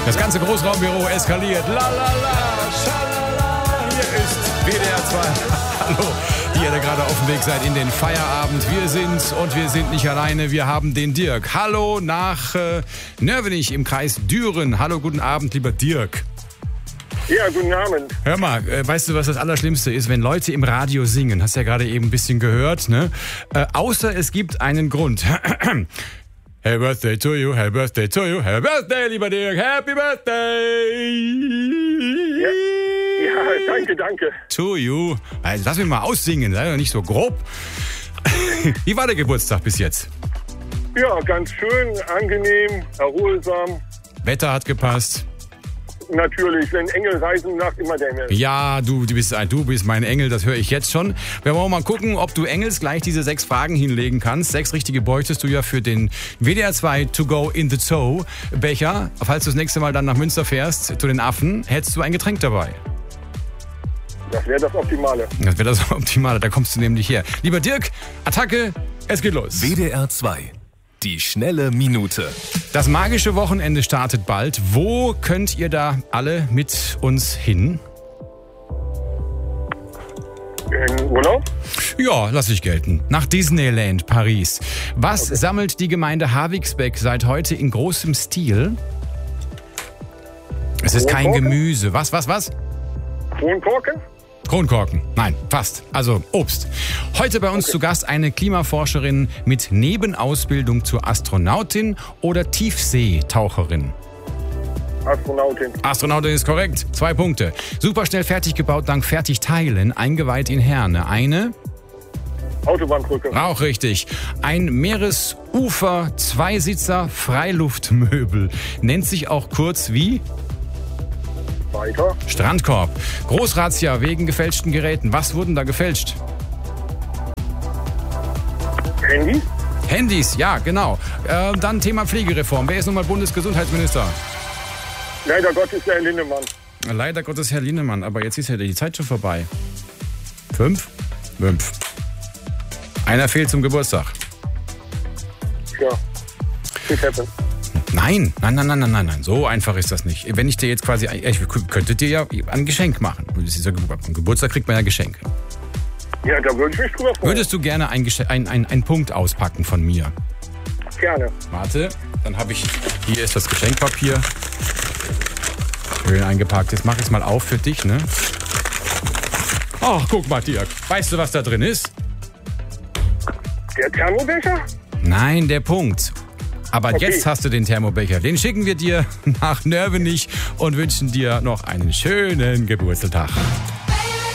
Das ganze Großraumbüro eskaliert. La la la, schalala. Hier ist WDR 2. Hallo, die ihr da gerade auf dem Weg seid in den Feierabend. Wir sind nicht alleine. Wir haben den Dirk. Hallo nach Nörvenich im Kreis Düren. Hallo, guten Abend, lieber Dirk. Ja, guten Abend. Hör mal, weißt du, was das Allerschlimmste ist? Wenn Leute im Radio singen, hast du ja gerade eben ein bisschen gehört, ne? Außer es gibt einen Grund. Happy Birthday to you, Happy Birthday to you, Happy Birthday, lieber Dirk, Happy Birthday! Ja, danke. To you. Also, lass mich mal aussingen, sei doch nicht so grob. Wie war der Geburtstag bis jetzt? Ja, ganz schön, angenehm, erholsam. Wetter hat gepasst. Natürlich, wenn Engel reisen, nach immer der Engel. Ja, du bist mein Engel, das höre ich jetzt schon. Wir wollen mal gucken, ob du Engels gleich diese 6 Fragen hinlegen kannst. 6 richtige bräuchtest du ja für den WDR 2 To Go in the Zoo Becher. Falls du das nächste Mal dann nach Münster fährst, zu den Affen, hättest du ein Getränk dabei. Das wäre das Optimale. Das wäre das Optimale, da kommst du nämlich her. Lieber Dirk, Attacke, es geht los. WDR 2. Die schnelle Minute. Das magische Wochenende startet bald. Wo könnt ihr da alle mit uns hin? In Urlaub? Ja, lass ich gelten. Nach Disneyland Paris. Was sammelt die Gemeinde Havigsbeck seit heute in großem Stil? Es ist kein Kronkorken? Gemüse. Was? Kronkorken? Kronkorken. Nein, fast. Also Obst. Heute bei uns zu Gast eine Klimaforscherin mit Nebenausbildung zur Astronautin oder Tiefseetaucherin. Astronautin. Astronautin ist korrekt. 2 Punkte. Superschnell fertig gebaut dank Fertigteilen. Eingeweiht in Herne. Eine? Autobahnbrücke. Auch richtig. Ein Meeresufer, Zweisitzer, Freiluftmöbel. Nennt sich auch kurz wie? Weiter. Strandkorb. Großrazzia wegen gefälschten Geräten. Was wurden da gefälscht? Handy? Handys, ja, genau. Dann Thema Pflegereform. Wer ist nun mal Bundesgesundheitsminister? Leider Gottes, Herr Lindemann. Leider Gottes Herr Lindemann, aber jetzt ist ja die Zeit schon vorbei. 5? 5. Einer fehlt zum Geburtstag. Ja. It happens. Nein. So einfach ist das nicht. Wenn ich dir jetzt quasi, ich könnte dir ja ein Geschenk machen. Am Geburtstag kriegt man ja Geschenke. Ja, da würde ich mich drüber freuen. Würdest du gerne einen Punkt auspacken von mir? Gerne. Warte, dann habe ich, hier ist das Geschenkpapier. Schön eingepackt. Jetzt mach ich es mal auf für dich, ne? Ach, guck mal, Dirk. Weißt du, was da drin ist? Der Thermobecher? Nein, der Punkt. Aber Okay. Jetzt hast du den Thermobecher. Den schicken wir dir nach Nörvenich und wünschen dir noch einen schönen Geburtstag.